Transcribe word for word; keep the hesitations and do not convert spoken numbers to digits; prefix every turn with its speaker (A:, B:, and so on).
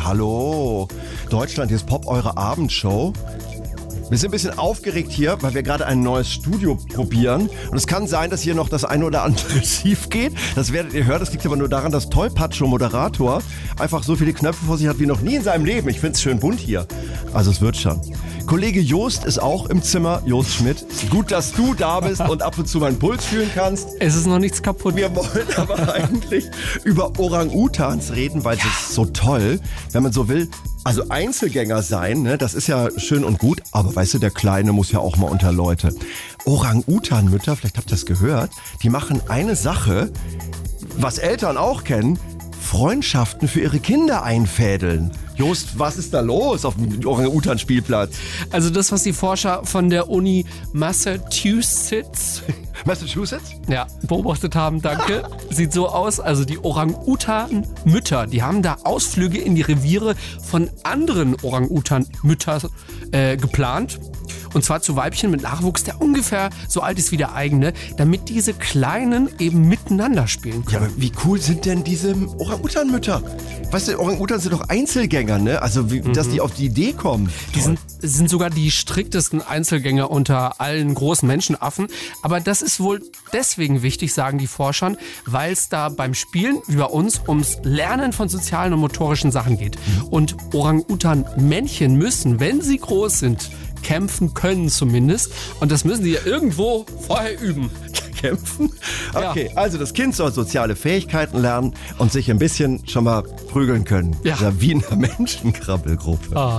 A: Hallo. Deutschland, hier ist Pop, eure Abendshow. Wir sind ein bisschen aufgeregt hier, weil wir gerade ein neues Studio probieren. Und es kann sein, dass hier noch das eine oder andere schief geht. Das werdet ihr hören. Das liegt aber nur daran, dass Tollpatscho Moderator einfach so viele Knöpfe vor sich hat wie noch nie in seinem Leben. Ich finde es schön bunt hier. Also es wird schon. Kollege Jost ist auch im Zimmer. Jost Schmidt. Gut, dass du da bist und ab und zu meinen Puls fühlen kannst.
B: Es ist noch nichts kaputt.
A: Wir wollen aber eigentlich über Orang-Utans reden, weil es ist so toll, wenn man so will. Also Einzelgänger sein, ne, das ist ja schön und gut, aber weißt du, der Kleine muss ja auch mal unter Leute. Orang-Utan-Mütter, vielleicht habt ihr das gehört, die machen eine Sache, was Eltern auch kennen, Freundschaften für ihre Kinder einfädeln. Jost, was ist da los auf dem Orang-Utan-Spielplatz?
B: Also das, was die Forscher von der Uni Massachusetts
A: Massachusetts?
B: Ja, beobachtet haben, danke. Sieht so aus, also die Orang-Utan-Mütter, die haben da Ausflüge in die Reviere von anderen Orang-Utan-Müttern äh, geplant. Und zwar zu Weibchen mit Nachwuchs, der ungefähr so alt ist wie der eigene, damit diese Kleinen eben miteinander spielen können.
A: Ja, aber wie cool sind denn diese Orang-Utan-Mütter? Weißt du, Orang-Utan sind doch Einzelgänger, ne? Also, wie, mhm. dass die auf die Idee kommen.
B: Die sind, sind sogar die striktesten Einzelgänger unter allen großen Menschenaffen. Aber das ist wohl deswegen wichtig, sagen die Forscher, weil es da beim Spielen, wie bei uns, ums Lernen von sozialen und motorischen Sachen geht. Mhm. Und Orang-Utan-Männchen müssen, wenn sie groß sind, kämpfen können zumindest. Und das müssen die ja irgendwo vorher üben.
A: Kämpfen? Okay, ja. Also das Kind soll soziale Fähigkeiten lernen und sich ein bisschen schon mal prügeln können.
B: Ja.
A: Ja, wie in einer Menschenkrabbelgruppe. Ah.